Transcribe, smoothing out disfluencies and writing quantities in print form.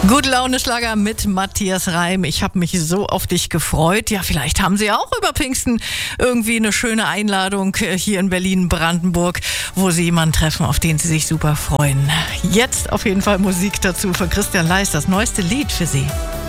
Gute Laune Schlager mit Matthias Reim. Ich habe mich so auf dich gefreut. Ja, vielleicht haben Sie auch über Pfingsten irgendwie eine schöne Einladung hier in Berlin-Brandenburg, wo Sie jemanden treffen, auf den Sie sich super freuen. Jetzt auf jeden Fall Musik dazu von Christian Leis, das neueste Lied für Sie.